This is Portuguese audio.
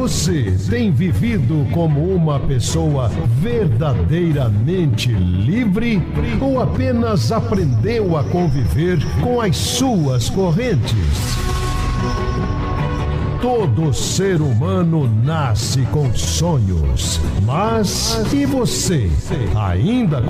você tem vivido como uma pessoa verdadeiramente livre ou apenas aprendeu a conviver com as suas correntes? Todo ser humano nasce com sonhos, mas e você? Ainda